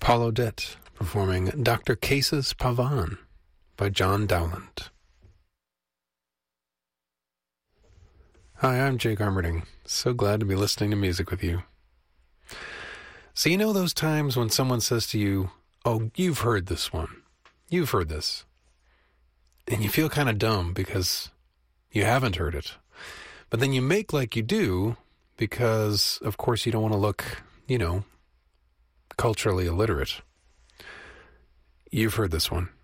Paul Odette performing Dr. Case's Pavan by John Dowland. Hi, I'm Jake Armerding. So glad to be listening to music with you. So you know those times when someone says to you, oh, you've heard this one. You've heard this. And you feel kind of dumb because you haven't heard it. But then you make like you do because, of course, you don't want to look, culturally illiterate. You've heard this one.